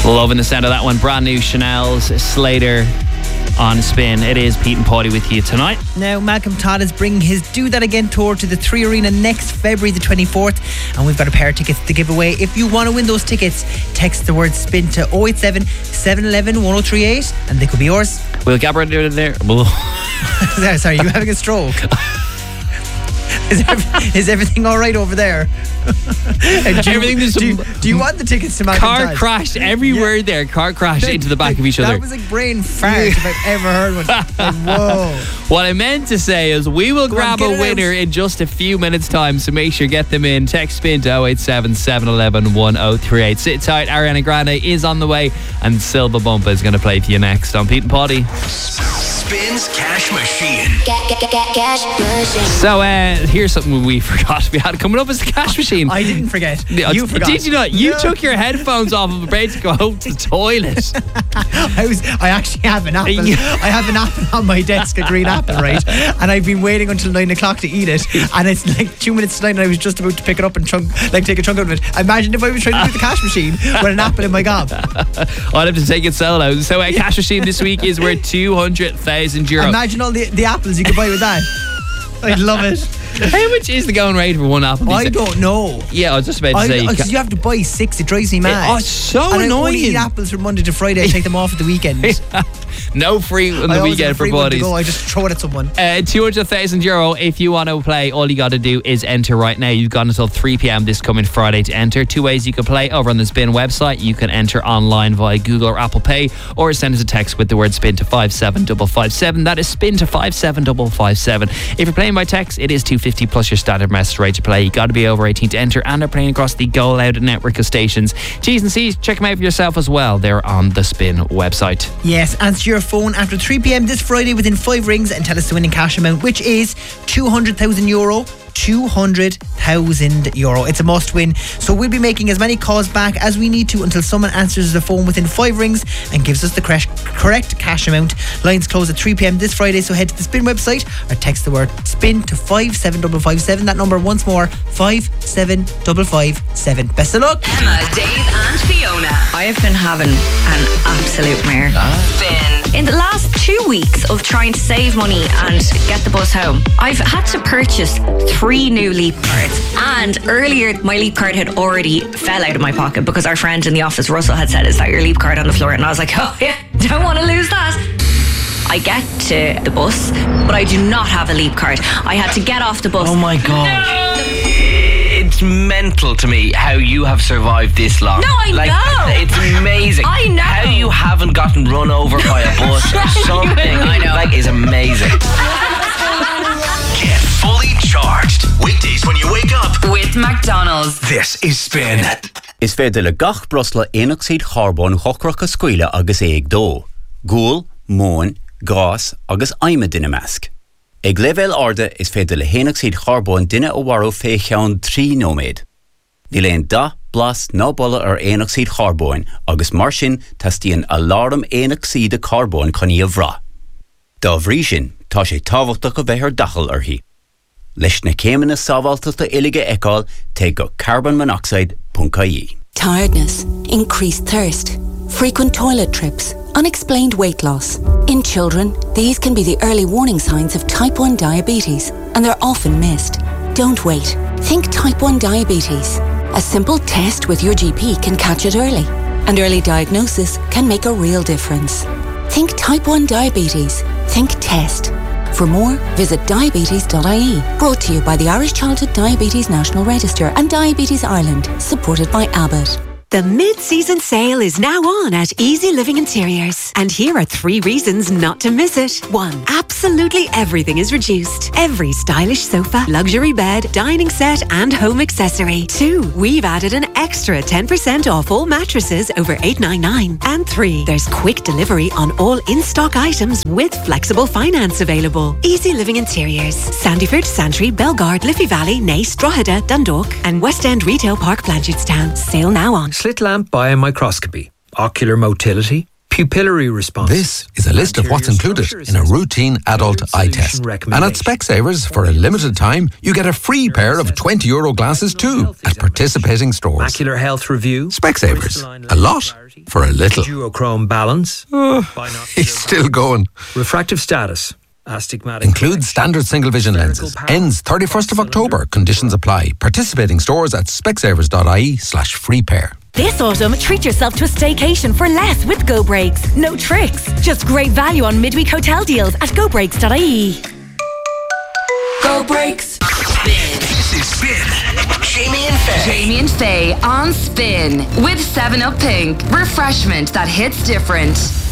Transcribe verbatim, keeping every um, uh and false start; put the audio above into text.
Loving the sound of that one. Brand new Chanel's Slater on Spin. It is Pete and Paulie with you tonight. Now, Malcolm Todd is bringing his Do That Again tour to the Three Arena next February the twenty-fourth, and we've got a pair of tickets to give away. If you want to win those tickets, text the word SPIN to oh eight seven, seven one one, one oh three eight and they could be yours. We'll get right there. Sorry, you having a stroke? Is, every, is everything all right over there? do, Everything you, do, you, do you want the tickets to Malcolm Car Todd? crashed every Yeah. word there. Car crashed into the back like, of each other. That was like brain fart if I've ever heard one. Like, whoa. What I meant to say is we will Go grab on, a get it winner out. in just a few minutes time, so make sure you get them in. Text SPIN to oh eight seven, seven one one, one oh three eight. Sit tight, Ariana Grande is on the way and Silva Bumpa is going to play for you next on Pete and Paulie. Spins Cash Machine. Get, get, get, get, cash machine. So uh, here's something we forgot we had coming up as the cash machine. I didn't forget. Yeah, You forgot. Did you not? You No. took your headphones off of a break to go to the toilet. I was. I actually have an apple. Yeah. I have an apple on my desk, a green apple, right? And I've been waiting until nine o'clock to eat it, and it's like two minutes to nine, and I was just about to pick it up and chunk, like take a chunk out of it. Imagine if I was trying to do the cash machine with an apple in my gob. I'd have to take it solo. So a cash machine this week is worth two hundred thousand euro. Imagine all the, the apples you could buy with that. I'd love it. How much is the going rate for one apple? I don't know. Yeah, I was just about to I, say. you because ca- you have to buy six. It drives me mad. oh, it's so and I only annoying. eat apples from Monday to Friday. I take them off at the weekend. No free on I the always weekend have a for free one to buddies. go. I just throw it at someone. Uh, two hundred thousand euro. If you want to play, all you got to do is enter right now. You've got until three p.m. this coming Friday to enter. Two ways you can play over on the Spin website. You can enter online via Google or Apple Pay, or send us a text with the word SPIN to five seven five five seven. That is SPIN to five seven five five seven. If you're playing by text, it is two fifty plus your standard message rate to play. You got to be over eighteen to enter, and they're playing across the Go Loud network of stations. T's and C's, check them out for yourself as well. They're on the Spin website. Yes, answer your phone after three p.m. this Friday within five rings and tell us the winning cash amount, which is two hundred thousand euro. two hundred thousand euro. It's a must win. So we'll be making as many calls back as we need to until someone answers the phone within five rings and gives us the correct, correct cash amount. Lines close at three p.m. this Friday, so head to the Spin website or text the word SPIN to five seven five five seven. That number once more, five seven five five seven. Best of luck. Emma, Dave and Fiona. I have been having an absolute mare. Spin. In the last two weeks of trying to save money and get the bus home, I've had to purchase three new Leap cards. And earlier, my Leap card had already fell out of my pocket because our friend in the office, Russell, had said, "Is that your Leap card on the floor?" And I was like, "Oh yeah, don't want to lose that." I get to the bus, but I do not have a Leap card. I had to get off the bus. Oh my god. It's mental to me how you have survived this long. No, I like, know. It's amazing. I know. How you haven't gotten run over by a bus or something. I know. Like, is amazing. Get fully charged. Weekdays when you wake up. With McDonald's. This is Spin. Is féidir le gach brosla éoxid charbon chocrach a scuile agus éag dó. Gúil, móin, gás agus aime duine measc. Ag level arde is féidir le éoxid charbon duine ó waró fé cheann trí nóméid. Ní léon da blas ná bolla ar éoxid charbon agus mar sin tastíonn alarm éoxide carbon chuní a bhrá. Dá bhrí sin tá sé tábhachtach go bheith ar dachal arthaí. Leis na céimeanna sábháilteachta uilige eicáil take go carbon monoxide dot I E. Tiredness, increased thirst, frequent toilet trips, unexplained weight loss. In children, these can be the early warning signs of type one diabetes, and they're often missed. Don't wait. Think type one diabetes. A simple test with your G P can catch it early, and early diagnosis can make a real difference. Think type one diabetes. Think test. For more, visit diabetes dot I E. Brought to you by the Irish Childhood Diabetes National Register and Diabetes Ireland, supported by Abbott. The mid-season sale is now on at Easy Living Interiors. And here are three reasons not to miss it. One, absolutely everything is reduced. Every stylish sofa, luxury bed, dining set and home accessory. Two, we've added an extra ten percent off all mattresses over eight ninety-nine. And three, there's quick delivery on all in-stock items with flexible finance available. Easy Living Interiors. Sandyford, Santry, Belgard, Liffey Valley, Naas, Drogheda, Dundalk and West End Retail Park, Blanchardstown. Sale now on. Slit lamp biomicroscopy, ocular motility, pupillary response. This is a list of what's included in a routine adult eye test. And at Specsavers, for a limited time, you get a free pair of twenty euro glasses too at participating stores. Macular health review. Specsavers. A lot for a little. Duochrome balance. Oh, he's still going. Refractive status. Astigmatic. Includes standard single vision lenses. Ends thirty-first of October. Conditions apply. Participating stores at specsavers.ie slash free pair. This autumn, treat yourself to a staycation for less with Go Breaks. No tricks, just great value on midweek hotel deals at go breaks dot I E. Go Breaks. Spin. This is Spin. Jamie and Faye. Jamie and Faye on Spin with seven up Pink. Refreshment that hits different.